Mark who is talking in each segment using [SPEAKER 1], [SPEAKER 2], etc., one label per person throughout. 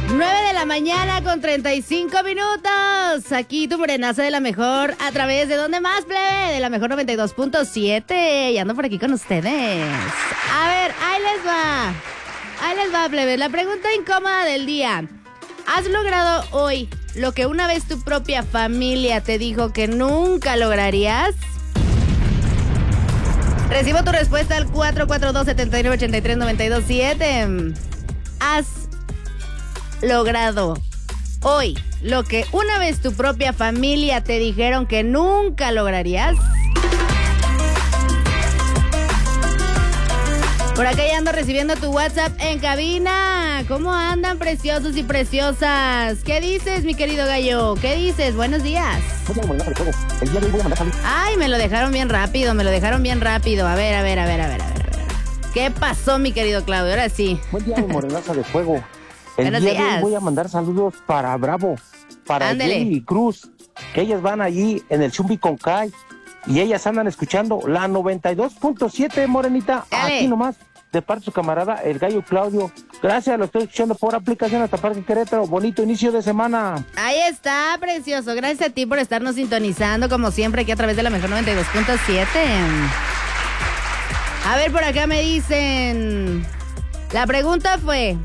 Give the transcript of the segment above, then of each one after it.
[SPEAKER 1] 9 de la mañana con 35 minutos. Aquí tu morenaza de la mejor. ¿A través de dónde más, plebe? De la mejor 92.7. Y ando por aquí con ustedes. A ver, ahí les va. Ahí les va, plebe. La pregunta incómoda del día. ¿Has logrado hoy lo que una vez tu propia familia te dijo que nunca lograrías? Recibo tu respuesta al 442-7983-927. ¿Has logrado hoy lo que una vez tu propia familia te dijeron que nunca lograrías? Por acá ya ando recibiendo tu WhatsApp en cabina. ¿Cómo andan, preciosos y preciosas? ¿Qué dices, mi querido gallo? ¿Qué dices? Buenos días. Ay, me lo dejaron bien rápido, A ver. ¿Qué pasó, mi querido Claudio? Ahora sí.
[SPEAKER 2] Buen día, mi morenaza de fuego.
[SPEAKER 1] Buenos
[SPEAKER 2] día de
[SPEAKER 1] días.
[SPEAKER 2] hoy voy a mandar saludos para Bravo, para
[SPEAKER 1] Ándele.
[SPEAKER 2] Jenny y Cruz, que ellas van allí en el Chumbi con Kai y ellas andan escuchando la 92.7, morenita,
[SPEAKER 1] Dale.
[SPEAKER 2] aquí nomás, de parte de su camarada, el gallo Claudio. Gracias, lo estoy escuchando por aplicación hasta Parque Querétaro. Bonito inicio de semana.
[SPEAKER 1] Ahí está, precioso. Gracias a ti por estarnos sintonizando, como siempre, aquí a través de la mejor 92.7. A ver, por acá me dicen... La pregunta fue...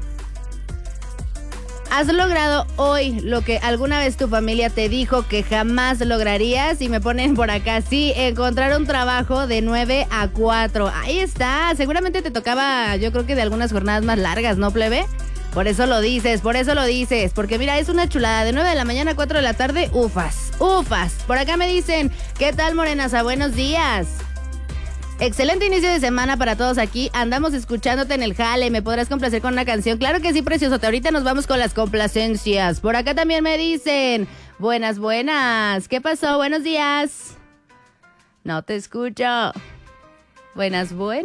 [SPEAKER 1] ¿Has logrado hoy lo que alguna vez tu familia te dijo que jamás lograrías? Y me ponen por acá, sí, encontrar un trabajo de 9 a 4. Ahí está, seguramente te tocaba, yo creo que de algunas jornadas más largas, ¿no, plebe? Por eso lo dices, porque mira, es una chulada, de 9 de la mañana a 4 de la tarde, ufas. Por acá me dicen, ¿qué tal, morenaza? Buenos días. Excelente inicio de semana para todos aquí. Andamos escuchándote en el jale. ¿Me podrás complacer con una canción? Claro que sí, precioso. Ahorita nos vamos con las complacencias. Por acá también me dicen, buenas. ¿Qué pasó? Buenos días. No te escucho. Buenas.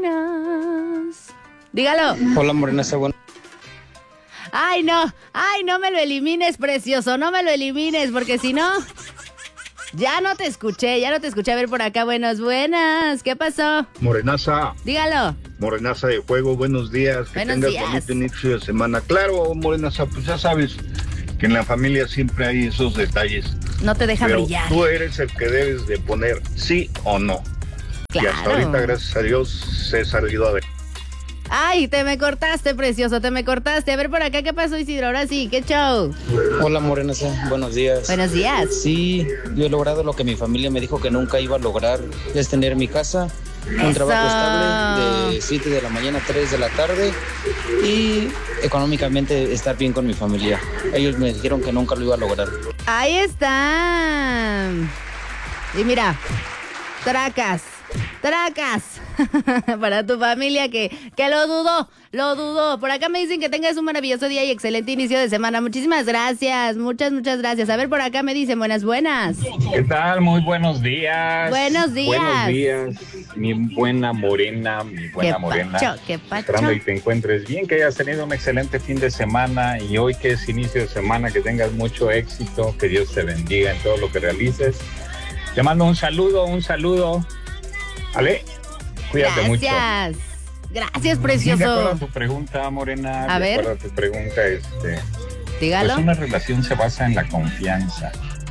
[SPEAKER 1] Dígalo.
[SPEAKER 3] Hola, morenaza, bueno.
[SPEAKER 1] Ay, no me lo elimines, precioso. No me lo elimines, porque si no... Ya no te escuché. A ver por acá, buenas. ¿Qué pasó?
[SPEAKER 4] Morenaza.
[SPEAKER 1] Dígalo.
[SPEAKER 4] Morenaza de fuego, buenos días. Que
[SPEAKER 1] Buenos
[SPEAKER 4] tengas
[SPEAKER 1] días.
[SPEAKER 4] bonito inicio de semana. Claro, Morenaza, pues ya sabes que en la familia siempre hay esos detalles.
[SPEAKER 1] No te deja
[SPEAKER 4] Pero
[SPEAKER 1] brillar.
[SPEAKER 4] tú eres el que debes de poner sí o no.
[SPEAKER 1] Claro.
[SPEAKER 4] Y hasta ahorita, gracias a Dios, se ha salido a ver.
[SPEAKER 1] Ay, te me cortaste, precioso, A ver por acá, ¿qué pasó, Isidro? Ahora sí, ¿qué show?
[SPEAKER 3] Hola, morenaza, buenos días.
[SPEAKER 1] Buenos días.
[SPEAKER 3] Sí, yo he logrado lo que mi familia me dijo que nunca iba a lograr, es tener mi casa, un
[SPEAKER 1] Eso.
[SPEAKER 3] trabajo estable de 7 de la mañana a 3 de la tarde y económicamente estar bien con mi familia. Ellos me dijeron que nunca lo iba a lograr.
[SPEAKER 1] Ahí está. Y mira, tracas. Para tu familia que lo dudó. Por acá me dicen que tengas un maravilloso día y excelente inicio de semana. Muchísimas gracias, muchas gracias. A ver, por acá me dicen, buenas.
[SPEAKER 5] ¿Qué tal? Muy buenos días.
[SPEAKER 1] Buenos días.
[SPEAKER 5] Buenos días, mi buena morena,
[SPEAKER 1] ¿Qué pacho?
[SPEAKER 5] Esperando y te encuentres bien, que hayas tenido un excelente fin de semana y hoy que es inicio de semana, que tengas mucho éxito, que Dios te bendiga en todo lo que realices. Te mando un saludo. ¿Vale? Cuídate mucho.
[SPEAKER 1] Gracias,
[SPEAKER 5] De
[SPEAKER 1] precioso.
[SPEAKER 5] acuerdo a tu pregunta, morena,
[SPEAKER 1] A ver.
[SPEAKER 5] de acuerdo a tu pregunta,
[SPEAKER 1] Dígalo.
[SPEAKER 5] pues una relación se basa en la confianza.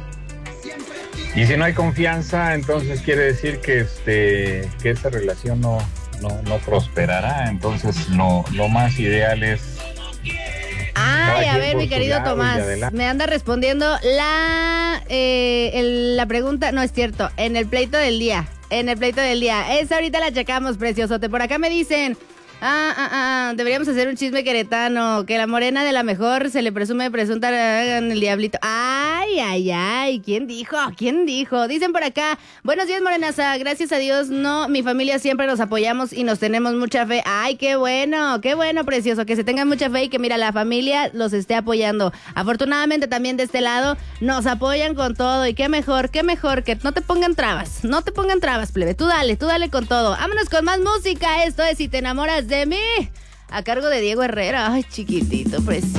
[SPEAKER 5] Y si no hay confianza, entonces quiere decir que esa relación no prosperará. Entonces lo más ideal es...
[SPEAKER 1] Ay, a
[SPEAKER 5] quien
[SPEAKER 1] ver,
[SPEAKER 5] por
[SPEAKER 1] mi
[SPEAKER 5] su
[SPEAKER 1] querido
[SPEAKER 5] lado y
[SPEAKER 1] Tomás,
[SPEAKER 5] adelante.
[SPEAKER 1] me anda respondiendo la pregunta, no es cierto, en el pleito del día. Esa ahorita la checamos, preciosote. Por acá me dicen, deberíamos hacer un chisme queretano, que la morena de la mejor se le presume presunta en el diablito. Ay, ¿quién dijo? Dicen por acá, buenos días, morenaza, gracias a Dios, no, mi familia siempre nos apoyamos y nos tenemos mucha fe. Ay, qué bueno, precioso, que se tengan mucha fe y que mira, la familia los esté apoyando. Afortunadamente también de este lado nos apoyan con todo y qué mejor que no te pongan trabas, plebe, tú dale con todo. Vámonos con más música, esto es Si te enamoras de mí, a cargo de Diego Herrera. Ay, chiquitito, precioso.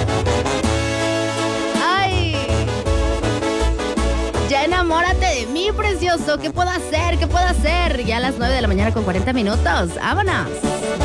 [SPEAKER 1] Ay, ya enamórate de mí, precioso. ¿Qué puedo hacer? Ya a las 9 de la mañana con 40 minutos. Vámonos.